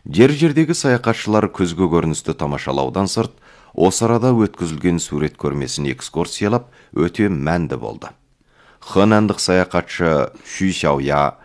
Жер-жердегі саяхатшылар көзге көріністі тамашалаудан сырт, осы арада өткізілген сурет көрмесін экскурсиялап өте мәнді болды. Хэнандық саяхатшы Шүй Сяоя